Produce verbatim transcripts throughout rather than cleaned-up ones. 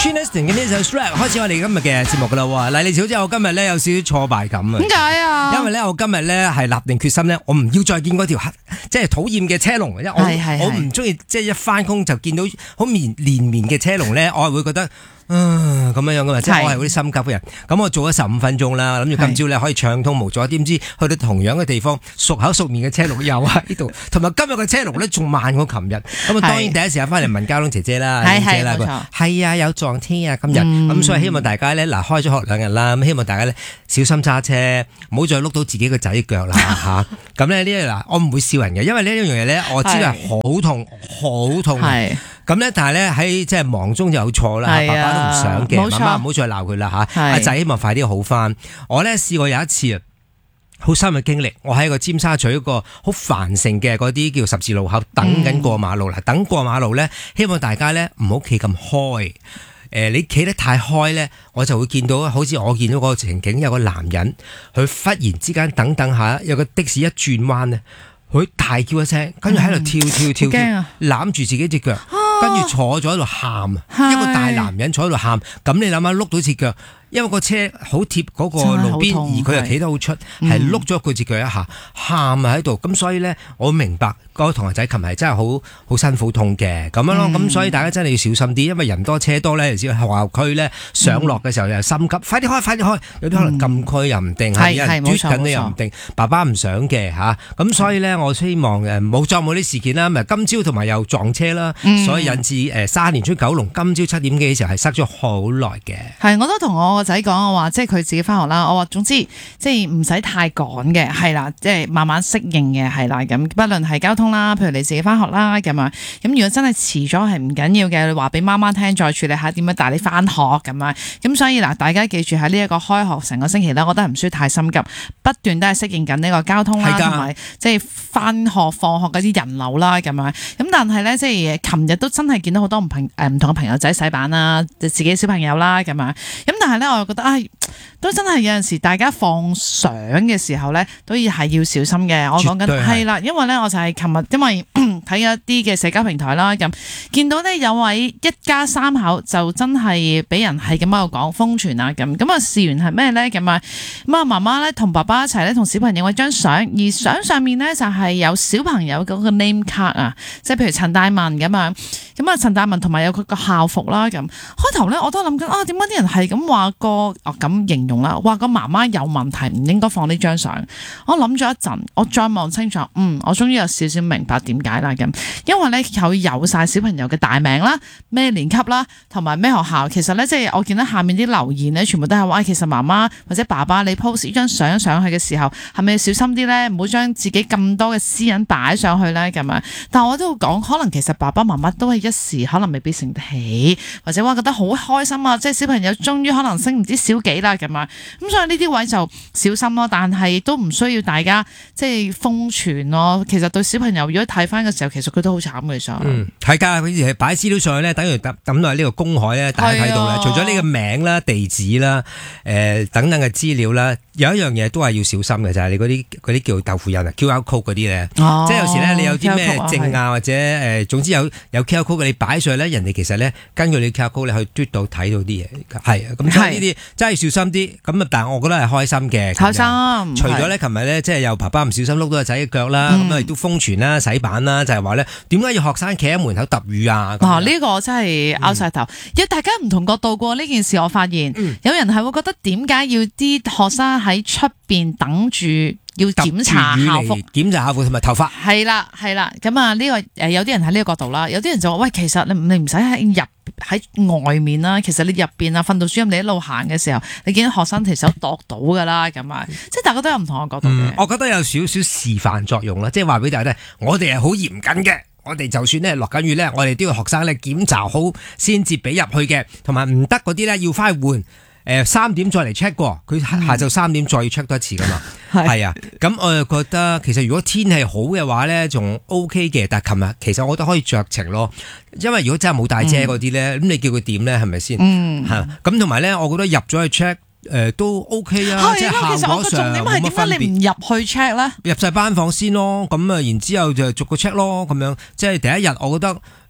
Tristan 嘅呢首 Shrek 開始我哋今日嘅節目噶啦喎。嗱，你小姐，我今日咧有少少挫敗感啊。 點解啊？ 因為咧我今日咧係立定決心咧，我唔要再見嗰條黑即係討厭嘅車龍，因為我係係係我唔中意即係一翻工就見到好綿連綿嘅車龍咧，我係會覺得。啊咁樣樣噶嘛，即係我係嗰啲心急嘅人。咁我做咗十五分鐘啦，諗住今朝咧可以暢通無阻，點知去到同樣嘅地方，熟口熟面嘅車龍又喺呢度，同埋今日嘅車龍咧仲慢過琴日。咁啊當然第一時間翻嚟問交通姐姐啦， 係姐啦， 係冇錯係啊有撞車啊今日，咁所以希望大家咧嗱開咗學兩日啦，咁希望大家咧小心揸車，唔好再碌到自己個仔腳啦嚇。咁咧呢嗱我唔會笑人嘅，因為呢一樣嘢咧我知道係好痛好痛。咁咧，但係咧喺即係忙中就有錯啦，爸爸都唔想嘅，媽媽唔好再鬧佢啦嚇。阿仔希望快啲好翻。我咧試過有一次啊，好深嘅經歷，我喺個尖沙咀一個好繁盛嘅嗰啲叫十字路口等緊過馬路啦，嗯、等過馬路咧，希望大家咧唔好企咁開。誒、呃，你企得太開咧，我就會見到好似我見到嗰個情景，有個男人佢忽然之間等等下，有個的士一轉彎咧，佢大叫一聲，跟住喺度跳跳跳跳，攬住自己隻腳。跟住坐咗喺度喊，一個大男人坐喺度喊，咁你諗下碌到隻腳，因為個車好貼嗰個路邊，而佢又企得好出，係碌咗佢隻腳一下，喊啊喺度，咁所以咧，我明白嗰個同學仔琴日真係好好辛苦痛嘅，咁樣咯，咁、嗯、所以大家真係要小心啲，因為人多車多咧，有時學校區咧上落嘅時候又心急，嗯、快啲開，快啲開，有啲可能禁區又唔定，係、嗯、有人嘟緊你又唔定，爸爸唔想嘅吓，咁所以咧，我希望誒冇再冇啲事件啦，咪今朝同埋又撞車啦，嗯、所以引致誒沙田出九龍今朝七點幾嘅時候係塞咗好耐嘅。 係，我都同我個仔講，我話即係佢自己翻學啦，我話總之即係唔使太趕嘅，係啦，即係慢慢適應嘅，係啦，咁不論係交通啦，譬如你自己翻學啦，咁啊，咁如果真係遲咗係唔緊要嘅，你話俾媽媽聽，再處理下點樣帶你翻學咁啊，咁所以嗱，大家記住喺呢一個開學成個星期咧，我覺得唔需要太心急，不斷都係適應緊呢個交通啦，同埋即係翻學放學嗰啲人流啦，咁啊，咁但係咧，即係琴日都真係見到好多唔朋誒唔同嘅朋友仔洗版啦，自己小朋友啦，咁啊，咁但係咧，我又覺得啊、哎，都真係有陣時大家放相嘅時候咧，都要係要小心嘅。我講緊係啦，因為咧，我就係琴日因為睇一啲嘅社交平台啦，咁見到呢有位一家三口就真係俾人係咁喺度講瘋傳啊，咁咁啊事源係咩咧？咁啊咁啊媽媽咧同爸爸一齊咧同小朋友影張相，而相上面咧就係有小朋友嗰個 name card 啊，即係譬如陳大文咁啊，咁啊陳大文同埋有佢個校服啦，咁開頭咧我都諗緊啊，點解啲人係咁話個哦咁形容啦，話個媽媽有問題，唔應該放呢張相。我諗咗一陣，我再望清楚，嗯，我終於有少少明白點解啦咁，因為咧佢有晒小朋友嘅大名啦、咩年級啦，同埋咩學校。其實咧即係我見到下面啲留言咧，全部都係話，其實媽媽或者爸爸你 post 呢張相上去嘅時候，係咪要小心啲咧？唔好將自己咁多嘅私隱擺上去咧咁啊。但係我都講，可能其實爸爸媽媽都係一時可能未必承得起，或者話覺得好開心啊，即係小朋友終於可能升唔知小幾啦咁啊。咁所以呢啲位就小心咯，但係都唔需要大家即係瘋傳咯。其實對小朋友如果睇翻嘅時候，其實佢都好慘嘅。其實嗯係㗎，佢哋擺資料上去咧，等於抌抌落呢個公海咧，大家睇到咧，除咗呢個名啦、地址啦、誒、呃、等等嘅資料啦，有一樣嘢都係要小心嘅，就係、是、你嗰啲嗰啲叫豆腐印啊 Q R code 嗰啲咧，哦、即係有時咧你有啲咩證啊或者誒、呃、總之有有 Q R code 嘅你擺上去咧，人哋其實咧根據你 Q R code 你可以嘟到睇到啲嘢，係啊，咁所以呢啲真係小心啲。咁啊，但係我覺得係開心嘅， 開心。 除咗咧，琴日咧即係有爸爸唔小心碌到個仔嘅腳啦，咁啊亦都瘋傳啦、洗版啦，就係話咧點解要學生企喺門口揼雨啊？ 哦，呢、這個真係拗晒頭，要、嗯、大家唔同角度過呢件事。我發現、嗯、有人係會覺得點解要啲學生喺出邊等住要檢查校服、 檢查校服同埋頭髮？係啦，係啦。咁啊，呢個誒有啲人喺呢個角度啦，有啲人就話喂，其實你你唔使喺入喺外面啦，其實你入邊啊，訓導主任你一路行嘅時候，你見到學生其實都度到噶啦，咁啊，即係大家都有唔同嘅角度嘅、嗯。我覺得有少少示範作用啦，即係話俾大家聽，我哋係好嚴謹嘅。我哋就算咧落緊雨咧，我哋都要學生咧檢查好先至俾入去嘅，同埋唔得嗰啲咧要翻去換。誒三點再嚟 check 過，佢下晝三點再要 check 多一次噶嘛。係啊，咁我又覺得其實如果天氣好嘅話咧，仲 OK 嘅。但係琴日其實我覺得可以酌情咯，因為如果真係冇帶遮嗰啲咧，咁、嗯、你叫佢點咧？係咪先？嗯，係咁同埋咧，我覺得入咗去 check。誒、呃、都 OK 啊，即係效果上冇乜分別。點解你唔入去 check 咧？入晒班房先咯，咁啊，然之後就逐個 check 咯，咁樣即係第一日，我覺得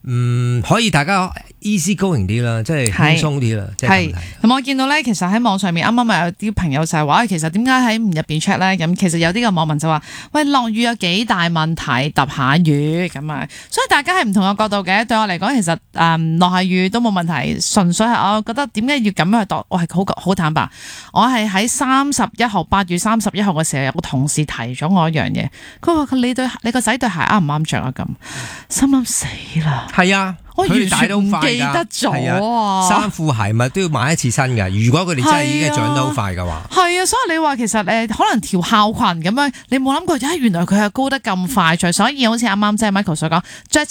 嗯，可以大家 easy going 啲啦，即係輕鬆啲啦，即係係。咁我見到咧，其實喺網上面啱啱咪有啲朋友就係話，其實點解喺唔入邊 check 咧？咁其實有啲個網民就話：喂，落雨有幾大問題？揼下雨咁啊！所以大家係唔同嘅角度嘅。對我嚟講，其實誒落下雨都冇問題，純粹係我覺得點解要咁樣去度？我係好好坦白，我係喺三十一號八月三十一號嘅時候，有個同事提咗我一樣嘢，佢話：你對你個仔對鞋啱唔啱着啊？咁心諗死啦！ 係啊， 我完全唔記得咗啊！ 衫褲鞋襪都要買一次新㗎。如果佢哋真係已經長得好快嘅話， 係啊，所以你話其實誒可能條校裙咁樣，你冇諗過，啊原來佢係高得咁快脆，所以好似啱啱即係 Michael 所講，着